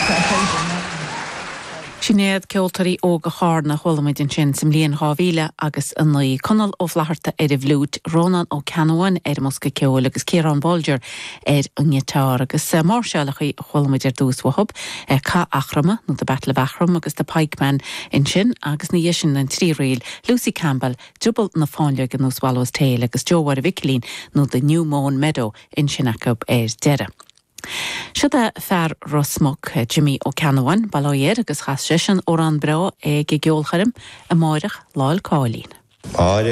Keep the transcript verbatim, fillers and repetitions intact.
Sinéad ceoltarí óga chána cholamid in sin sim líon hábhíle agus an naí conal ó bhlaharta ar a bhlút Rónan ó Canavan ar Mosca ceol agus Ciarán Bolger ar Unghetar agus mar sealachaí cholamid ar dús wahab cá achrama nó de Battle of Achram agus de Pikeman in sin agus na dhéisin an trí réil Lucy Campbell dubal na fáinle gan nó Swallows Tail agus Joe War Vicklín nó de New Moon Meadow in Sinacab ar Dere. Siada fear Rosmog Jimmy ó Canavan baláir agus chas sesin ó an bra ag geolcharim a máireach láil Cálín.